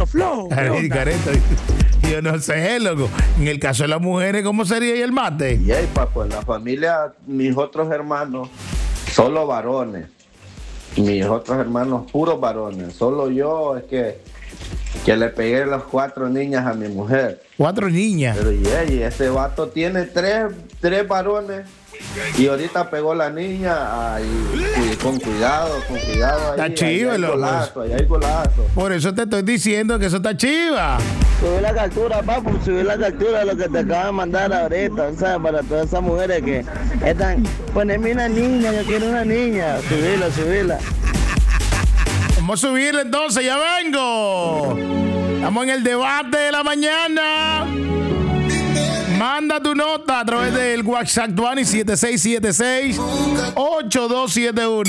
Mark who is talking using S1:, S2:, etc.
S1: Careto, Flow.
S2: Careto. Yo no sé, loco. En el caso de las mujeres, ¿cómo sería ahí el mate?
S3: Y ahí, pues en la familia, mis otros hermanos, solo varones. Mis otros hermanos, puros varones. Solo yo es que le pegué las 4 niñas a mi mujer.
S2: 4 niñas.
S3: Pero y ese vato tiene tres varones y ahorita pegó la niña. Y con cuidado.
S2: Está
S3: Ahí,
S2: chido,
S3: ahí hay golazo.
S2: Por eso te estoy diciendo que eso está chiva.
S4: Subir la captura, papu, subir la captura de lo que te acabo de mandar ahorita, ¿sabes? Para todas esas mujeres que están, poneme una niña, yo quiero una niña, subirla.
S2: Vamos a subirle entonces, ya vengo. Estamos en el debate de la mañana. Manda tu nota a través del WhatsApp 7676-8271.